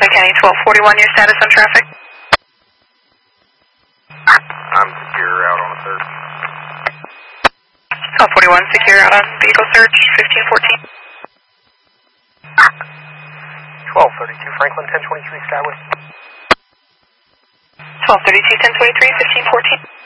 Franklin County 1241, your status on traffic? I'm secure out on a search. 1241, secure out on vehicle search, 1514. 1232 Franklin, 1023 Skyway. 1232, 1023, 1514.